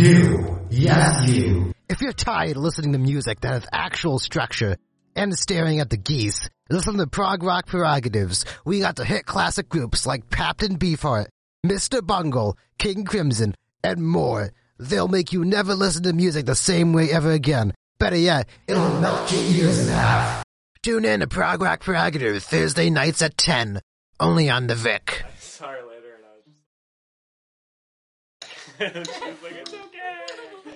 You. Yes, you. If you're tired of listening to music that has actual structure and staring at the geese, listen to Prog Rock Prerogatives. We got to hit classic groups like Captain Beefheart, Mr. Bungle, King Crimson, and more. They'll make you never listen to music the same way ever again. Better yet, it'll melt your ears in half. Tune in to Prog Rock Prerogatives Thursday nights at 10, only on the Vic. I saw her later and I was just... She was like, I don't